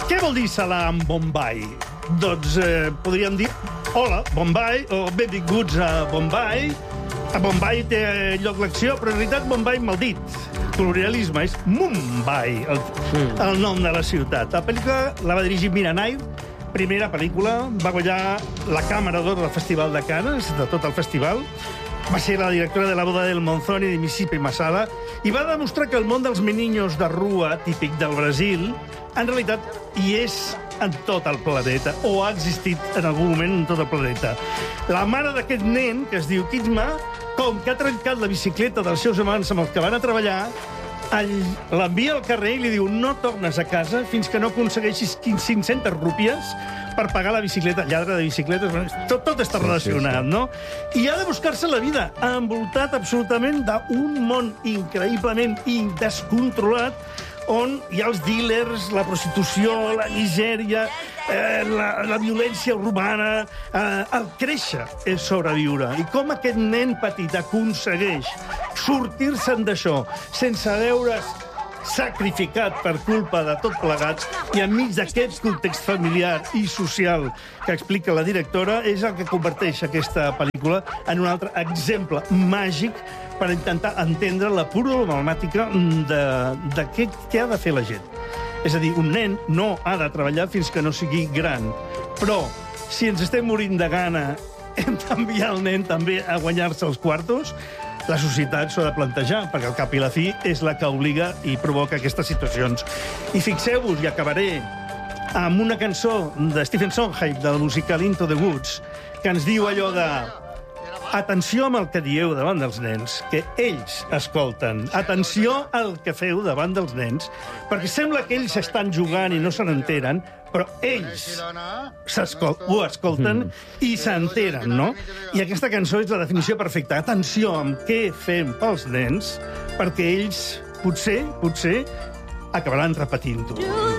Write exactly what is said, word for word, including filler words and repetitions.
Què vol dir Salam Bombay? Doncs eh, podríem dir hola, Bombay, o benvinguts a Bombay. A Bombay té lloc l'acció, però en realitat Bombay mal dit. Colonialisme és Mumbai, el, el nom de la ciutat. La pel·lícula la va dirigir Mira Nair, primera pel·lícula, va guanyar la Càmera d'Or del Festival de Canes, de tot el festival. Va ser la directora de La boda del Monzón i de Mississippi Masala i va demostrar que el món dels meninos de rua, típic del Brasil, en realitat hi és en tot el planeta, o ha existit en algun moment en tot el planeta. La mare d'aquest nen, que es diu Kizma, com que ha trencat la bicicleta dels seus amants amb els que van a treballar, l'envia al carrer i li diu no tornes a casa fins que no aconsegueixis cinc-centes rúpies per pagar la bicicleta. Lladre de bicicletes, tot, tot està relacionat, sí, sí, sí. No? I ha de buscar-se la vida, envoltat absolutament d'un món increïblement descontrolat, on hi ha els dealers, la prostitució, la misèria, eh, la, la violència urbana. Eh, el créixer és sobreviure. I com aquest nen petit aconsegueix sortir-se'n d'això sense veure's sacrificat per culpa de tot plegat i enmig d'aquest context familiar i social que explica la directora, és el que converteix aquesta pel·lícula en un altre exemple màgic per intentar entendre la problemàtica de, de què, què ha de fer la gent. És a dir, un nen no ha de treballar fins que no sigui gran. Però, si ens estem morint de gana, hem d'enviar el nen també a guanyar-se els quartos. La societat s'ho ha de plantejar, perquè al cap i la fi és la que obliga i provoca aquestes situacions. I fixeu-vos, i acabaré, amb una cançó de Stephen Sondheim, del musical Into the Woods, que ens diu allò de atenció amb el que dieu davant dels nens, que ells escolten. Atenció al que feu davant dels nens, perquè sembla que ells estan jugant i no se n'enteren, però ells ho escolten i s'enteren, no? I aquesta cançó és la definició perfecta. Atenció amb què fem pels nens, perquè ells potser, potser, acabaran repetint-ho.